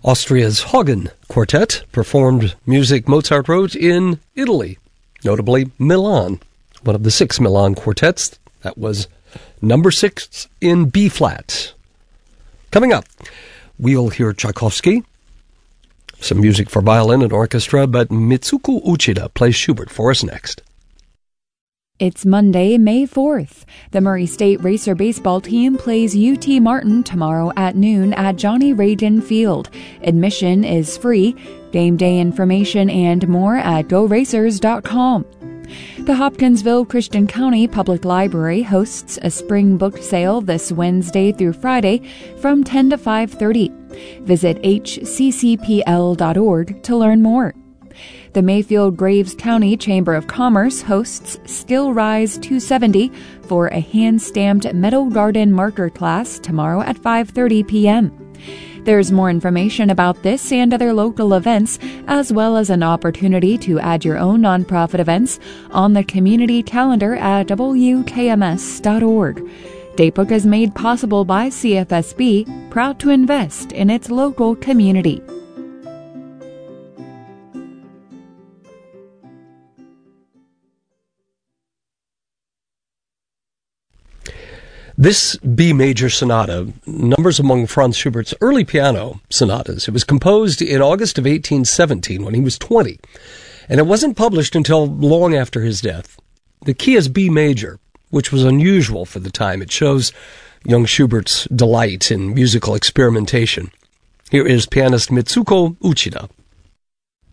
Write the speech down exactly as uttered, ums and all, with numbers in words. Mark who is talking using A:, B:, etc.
A: Austria's Hagen Quartet performed music Mozart wrote in Italy, notably Milan, one of the six Milan quartets. That was number six in B-flat. Coming up, we'll hear Tchaikovsky, some music for violin and orchestra, but Mitsuko Uchida plays Schubert for us next.
B: It's Monday, May fourth. The Murray State Racer baseball team plays U T Martin tomorrow at noon at Johnny Reagan Field. Admission is free. Game day information and more at go racers dot com. The Hopkinsville Christian County Public Library hosts a spring book sale this Wednesday through Friday from ten to five thirty. Visit h c c p l dot org to learn more. The Mayfield-Graves County Chamber of Commerce hosts Skill Rise two seventy for a hand-stamped Meadow Garden marker class tomorrow at five thirty p.m. There's more information about this and other local events, as well as an opportunity to add your own nonprofit events on the community calendar at w k m s dot org. Datebook is made possible by C F S B, proud to invest in its local community.
A: This B major sonata numbers among Franz Schubert's early piano sonatas. It was composed in August of eighteen seventeen when he was twenty, and it wasn't published until long after his death. The key is B major, which was unusual for the time. It shows young Schubert's delight in musical experimentation. Here is pianist Mitsuko Uchida.